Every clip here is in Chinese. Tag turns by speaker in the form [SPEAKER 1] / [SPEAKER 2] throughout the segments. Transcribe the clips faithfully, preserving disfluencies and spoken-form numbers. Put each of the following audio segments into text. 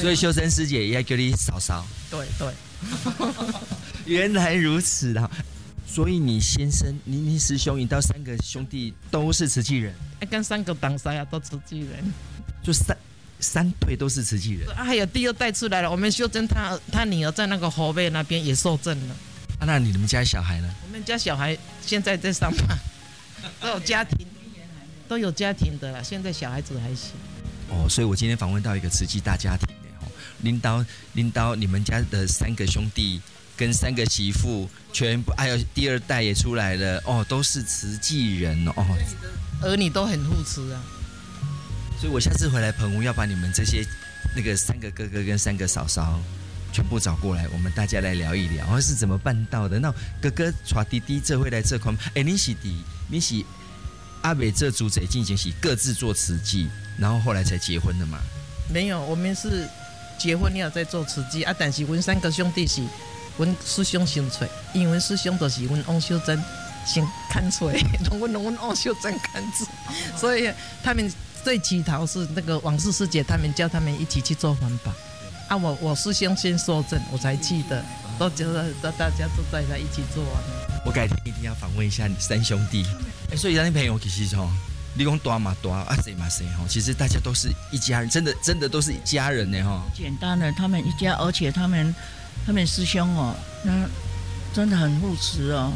[SPEAKER 1] 所以秀珍师姐也要叫你嫂嫂。
[SPEAKER 2] 对对，
[SPEAKER 1] 原来如此啊！所以你先生、你你师兄，你到三个兄弟都是慈济人，
[SPEAKER 2] 跟三个党塞啊都慈济人，
[SPEAKER 1] 就三三对都是慈济人。
[SPEAKER 2] 啊，还有第二代出来了，我们秀珍她她女儿在那个河北那边也受证了。
[SPEAKER 1] 啊，那你们家小孩呢？
[SPEAKER 2] 我们家小孩现在在上班，都有家庭，都有家庭的了。现在小孩子还小。
[SPEAKER 1] 哦，所以我今天访问到一个慈济大家庭的哦，领导领导你们家的三个兄弟跟三个媳妇，全部还有第二代也出来了哦，都是慈济人哦，
[SPEAKER 2] 儿女都很护持啊。
[SPEAKER 1] 所以我下次回来澎湖要把你们这些那个三个哥哥跟三个嫂嫂全部找过来，我们大家来聊一聊，是怎么办到的？那哥哥带弟弟这回来这块，哎，你是弟，你是阿北这族贼进行是各自做慈济，然后后来才结婚的嘛？
[SPEAKER 2] 没有，我们是结婚了再做慈济啊，但是阮三个兄弟是阮师兄先找，因为阮师兄就是阮王秀珍先看出来，阮阮阮王秀珍看出，所以他们最起头是那个王氏师姐，他们叫他们一起去做环保啊。我我师兄先受证，我才去的，都觉得大家都在那一起做完了。
[SPEAKER 1] 我改天一定要访问一下你三兄弟。哎，所以咱朋友其实吼，你讲大嘛大，啊谁嘛谁吼，其实大家都是一家人，真的真的都是一家人呢吼。
[SPEAKER 3] 简单的，他们一家，而且他们他们师兄哦，那真的很护持哦。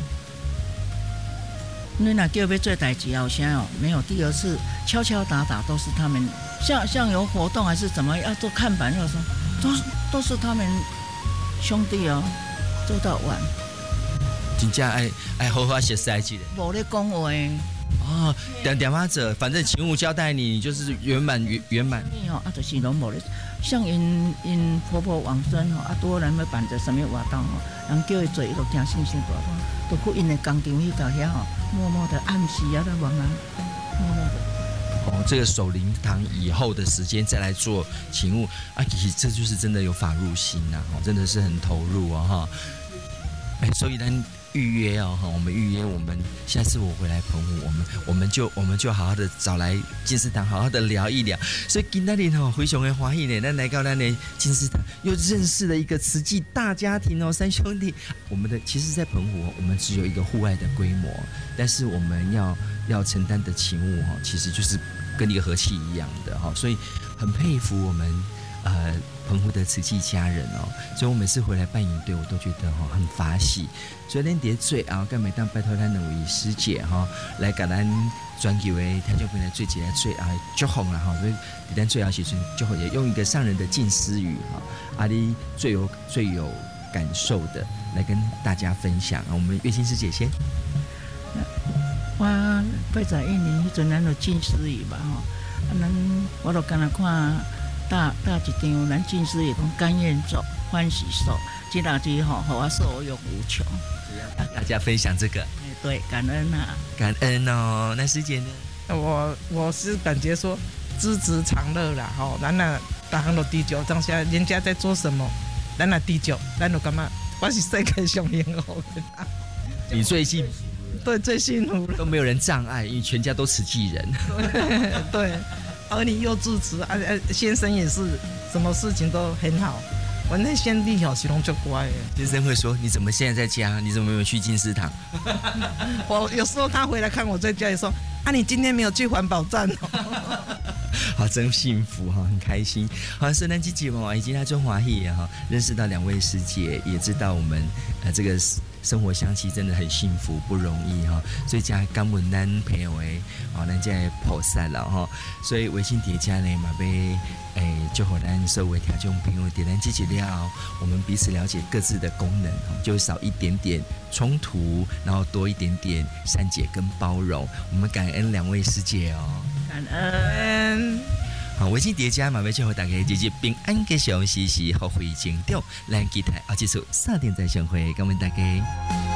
[SPEAKER 3] 你那叫要做代志好像哦，没有第二次敲敲打打都是他们，像像有活动还是怎么要做看板，要说都是都是他们兄弟哦，做到晚。
[SPEAKER 1] 真正爱爱好好学习一下。
[SPEAKER 3] 无咧讲话。
[SPEAKER 1] 哦，点点啊者，反正勤务交代你，你就是圆满圆圆满。
[SPEAKER 3] 哦，啊，就是拢无咧，像因因婆婆往生吼，啊，多人要办者什么活动吼，人叫伊做，伊就听信息大方，就去因的工厂去到遐吼，默默的暗时啊，在往人默默的。
[SPEAKER 1] 哦，这个守灵堂以后的时间再来做勤务啊，其实这就是真的有法入心呐、啊，真的是很投入哦哈。哎，所以呢。预约哦，我们预约，我们下次我回来澎湖，我们我们就我们就好好的找来金丝堂，好好的聊一聊。所以今天哦，非常的欢喜呢，咱来到咱的金丝堂，又认识了一个慈济大家庭哦，三兄弟。我们的其实，在澎湖，我们只有一个户外的规模，但是我们要要承担的勤务哈，其实就是跟一个和气一样的哈，所以很佩服我们呃。澎湖的慈济家人哦，所以我每次回来办营队，我都觉得哈、哦、很法喜。所以咱伫最后，干每当拜托咱两位师姐哈、哦，来给咱专辑为听众朋友最节最后祝福啦哈。所以伫咱最后时阵，祝福也用一个上人的近思语哈，阿里最有最有感受的来跟大家分享啊。我们月心师姐先。
[SPEAKER 3] 我八十一年迄阵，咱就近思语吧吼，啊，咱我就干那看。大大一场，咱进师也讲甘愿走，欢喜受，这两句吼，和我受用无穷。
[SPEAKER 1] 大家分享这个，
[SPEAKER 3] 对，感恩啊，
[SPEAKER 1] 感恩哦。那师姐呢？
[SPEAKER 2] 我我是感觉说知足常乐啦，吼，咱那大行都低酒，当下人家在做什么，咱那低酒，咱就干嘛？我是世界上幸福的。
[SPEAKER 1] 你最幸福，
[SPEAKER 2] 对，最幸福了，
[SPEAKER 1] 都没有人障碍，因为全家都慈济人。
[SPEAKER 2] 对。儿女又支持啊，先生也是，什么事情都很好。我那先弟小西龙就乖了。
[SPEAKER 1] 先生会说：“你怎么现在在家？你怎么没有去金丝堂？”
[SPEAKER 2] 我有时候他回来看我在家里说：“啊，你今天没有去环保站哦。”
[SPEAKER 1] 好，真幸福哈，很开心。好，圣诞节节目以及他中华裔哈，认识到两位师姐，也知道我们呃这个生活相期真的很幸福不容易哈，所以加感恩咱朋友诶，哦，咱这菩萨了哈，所以微信叠加呢嘛被诶，就和咱所有听众朋友点燃积极了，我们彼此了解各自的功能，就少一点点冲突，然后多一点点善解跟包容。我们感恩两位师姐哦，
[SPEAKER 3] 感恩。
[SPEAKER 1] 好，微信叠加嘛，要祝福大家日日平安吉祥，时时福慧成长。咱期待下一次三点再相会，感恩大家。